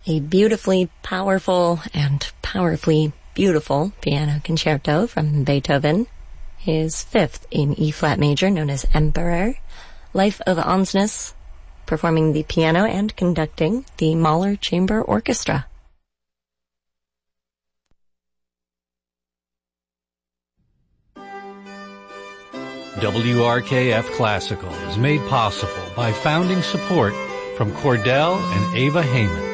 A beautifully powerful and powerfully beautiful piano concerto from Beethoven, his fifth in E-flat major, known as Emperor. Life of Ansnes, performing the piano and conducting the Mahler Chamber Orchestra. WRKF Classical is made possible by founding support from Cordell and Ava Heyman.